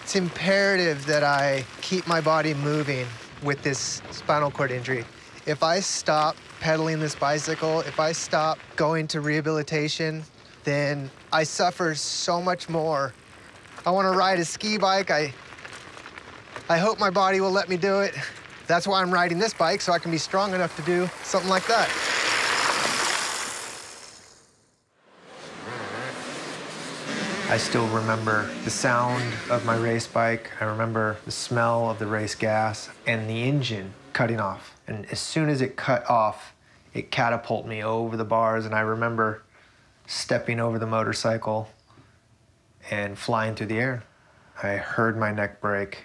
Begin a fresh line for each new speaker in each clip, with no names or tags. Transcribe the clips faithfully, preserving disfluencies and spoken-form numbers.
It's imperative that I keep my body moving with this spinal cord injury. If I stop pedaling this bicycle, if I stop going to rehabilitation, then I suffer so much more. I want to ride a ski bike. I, I hope my body will let me do it. That's why I'm riding this bike, so I can be strong enough to do something like that. I still remember the sound of my race bike. I remember the smell of the race gas and the engine cutting off. And as soon as it cut off, it catapulted me over the bars, and I remember stepping over the motorcycle and flying through the air. I heard my neck break,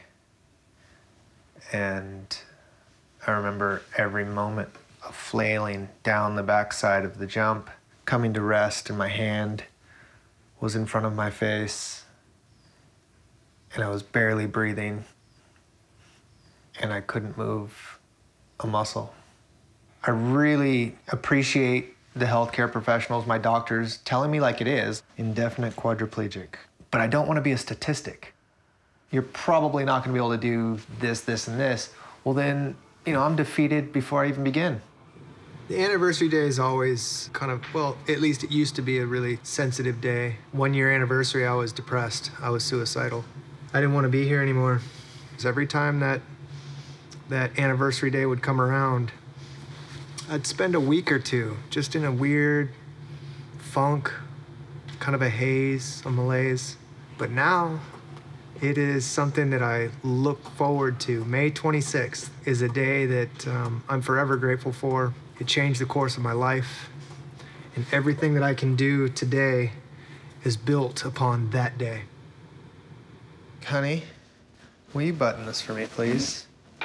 and I remember every moment of flailing down the backside of the jump, coming to rest, and my hand was in front of my face, and I was barely breathing, and I couldn't move a muscle. I really appreciate the healthcare professionals, my doctors, telling me like it is, indefinite quadriplegic. But I don't want to be a statistic. You're probably not going to be able to do this, this, and this. Well, then, you know, I'm defeated before I even begin.
The anniversary day is always kind of, well, at least it used to be a really sensitive day. One year anniversary, I was depressed. I was suicidal. I didn't want to be here anymore. Because every time that that anniversary day would come around, I'd spend a week or two just in a weird funk, kind of a haze, a malaise. But now, it is something that I look forward to. May twenty-sixth is a day that um, I'm forever grateful for. It changed the course of my life. And everything that I can do today is built upon that day.
Honey, will you button this for me, please?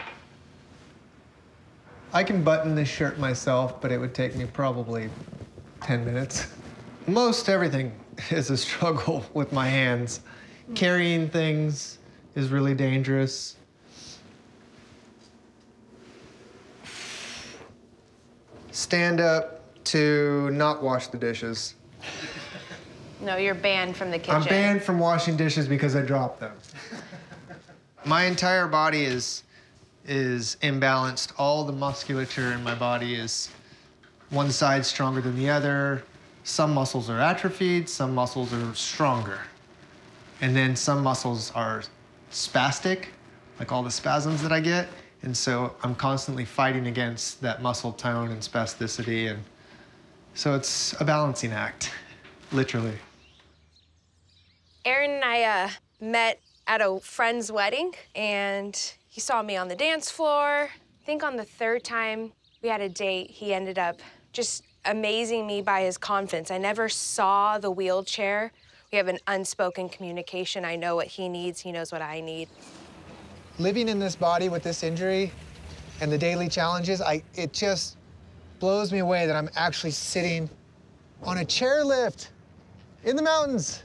I can button this shirt myself, but it would take me probably ten minutes. Most everything is a struggle with my hands. Carrying things is really dangerous. Stand up to not wash the dishes.
No, you're banned from the kitchen.
I'm banned from washing dishes because I dropped them. My entire body is is imbalanced. All the musculature in my body is one side stronger than the other. Some muscles are atrophied, some muscles are stronger. And then some muscles are spastic, like all the spasms that I get. And so I'm constantly fighting against that muscle tone and spasticity. And so it's a balancing act, literally.
Aaron and I uh, met at a friend's wedding, and he saw me on the dance floor. I think on the third time we had a date, he ended up just amazing me by his confidence. I never saw the wheelchair. We have an unspoken communication. I know what he needs, he knows what I need.
Living in this body with this injury and the daily challenges, I, it just blows me away that I'm actually sitting on a chairlift in the mountains,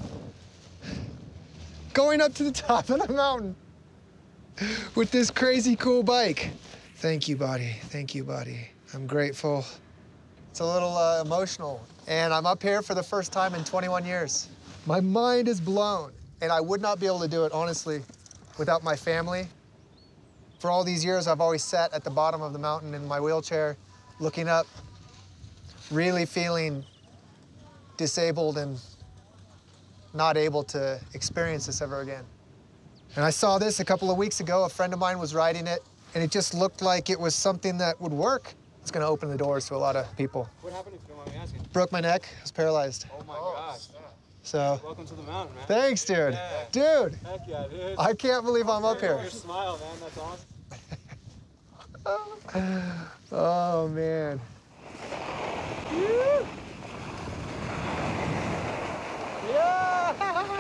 going up to the top of the mountain with this crazy cool bike. Thank you, body. Thank you, body. I'm grateful. It's a little uh, emotional. And I'm up here for the first time in twenty-one years. My mind is blown. And I would not be able to do it, honestly, without my family. For all these years, I've always sat at the bottom of the mountain in my wheelchair, looking up, really feeling disabled and not able to experience this ever again. And I saw this a couple of weeks ago. A friend of mine was riding it, and it just looked like it was something that would work. It's gonna open the doors to a lot of people.
What happened, if you don't mind me asking?
Broke my neck, I was paralyzed.
Oh my gosh.
So.
Welcome to the mountain, man.
Thanks, dude.
Yeah.
Dude.
Heck yeah, dude.
I can't believe I'm up here.
Your smile, man, that's awesome.
Oh, man. Yeah!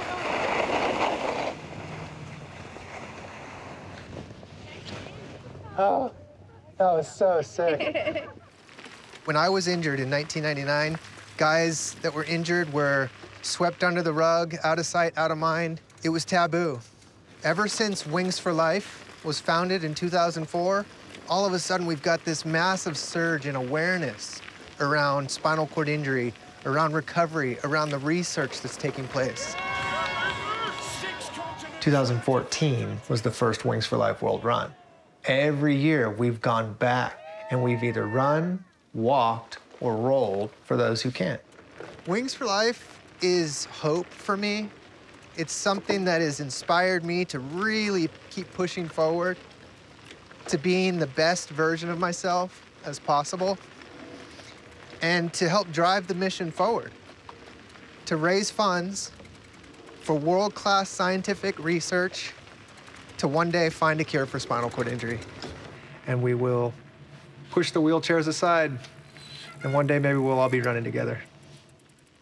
Oh, that was so sick.
When I was injured in nineteen ninety-nine, guys that were injured were swept under the rug, out of sight, out of mind. It was taboo. Ever since Wings for Life was founded in two thousand four, all of a sudden we've got this massive surge in awareness around spinal cord injury, around recovery, around the research that's taking place.
Six continents.
two thousand fourteen was the first Wings for Life World Run. Every year we've gone back and we've either run, walked, or rolled for those who can't.
Wings for Life is hope for me. It's something that has inspired me to really keep pushing forward to being the best version of myself as possible and to help drive the mission forward, to raise funds for world-class scientific research to one day find a cure for spinal cord injury.
And we will push the wheelchairs aside, and one day maybe we'll all be running together.